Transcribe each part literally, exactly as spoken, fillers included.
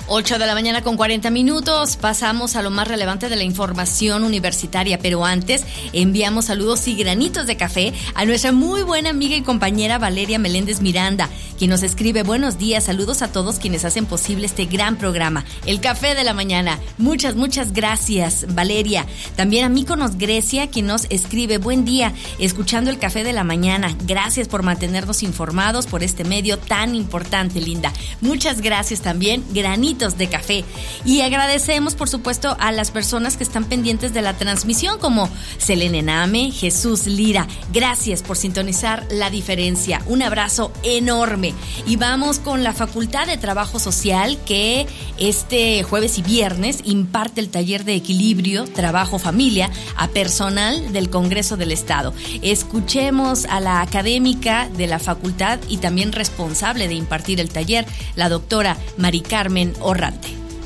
ocho de la mañana con cuarenta minutos, pasamos a lo más relevante de la información universitaria, pero antes enviamos saludos y granitos de café a nuestra muy buena amiga y compañera Valeria Meléndez Miranda, quien nos escribe: buenos días, saludos a todos quienes hacen posible este gran programa, el Café de la Mañana. Muchas, muchas gracias, Valeria. También a Míconos Grecia, quien nos escribe: buen día, escuchando el Café de la Mañana. Gracias por mantenernos informados por este medio tan importante, linda. Muchas gracias también, granitos de café. Y agradecemos, por supuesto, a las personas que están pendientes de la transmisión, como Selene Name, Jesús Lira. Gracias por sintonizar La Diferencia. Un abrazo enorme. Y vamos con la Facultad de Trabajo Social, que este jueves y viernes imparte el taller de equilibrio trabajo-familia a personal del Congreso del Estado. Escuchemos a la académica de la facultad y también responsable de impartir el taller, la doctora Mari Carmen Orrante.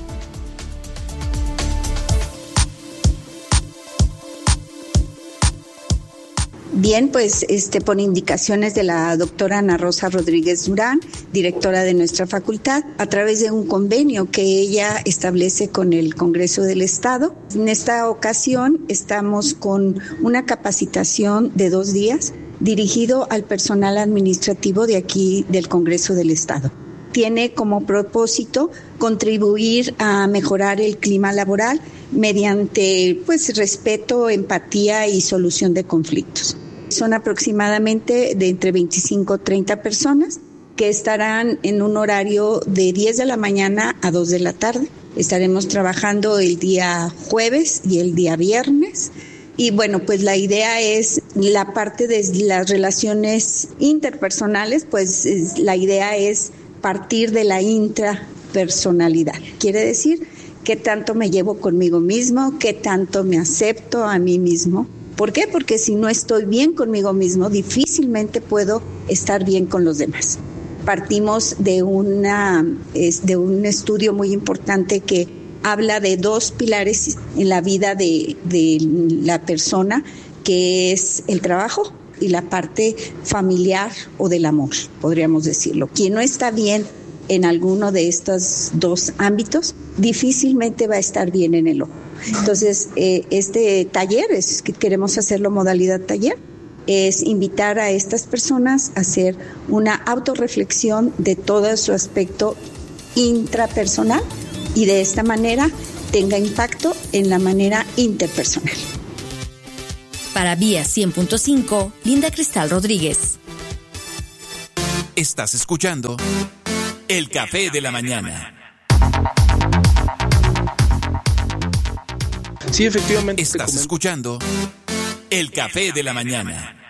Bien, pues este por indicaciones de la doctora Ana Rosa Rodríguez Durán, directora de nuestra facultad, a través de un convenio que ella establece con el Congreso del Estado. En esta ocasión estamos con una capacitación de dos días dirigido al personal administrativo de aquí del Congreso del Estado. Tiene como propósito contribuir a mejorar el clima laboral mediante pues respeto, empatía y solución de conflictos. Son aproximadamente de entre veinticinco a treinta personas que estarán en un horario de diez de la mañana a dos de la tarde. Estaremos trabajando el día jueves y el día viernes. Y bueno, pues la idea es la parte de las relaciones interpersonales, pues es, la idea es partir de la intrapersonalidad. Quiere decir qué tanto me llevo conmigo mismo, qué tanto me acepto a mí mismo. ¿Por qué? Porque si no estoy bien conmigo mismo, difícilmente puedo estar bien con los demás. Partimos de, una, es, de un estudio muy importante que habla de dos pilares en la vida de, de la persona, que es el trabajo y la parte familiar o del amor, podríamos decirlo. Quien no está bien en alguno de estos dos ámbitos, difícilmente va a estar bien en el otro. Entonces, eh, este taller, es que queremos hacerlo modalidad taller, es invitar a estas personas a hacer una autorreflexión de todo su aspecto intrapersonal y de esta manera tenga impacto en la manera interpersonal. Para Vía cien punto cinco, Linda Cristal Rodríguez. Estás escuchando El Café de la Mañana. Sí, efectivamente. Estás escuchando El Café de la Mañana.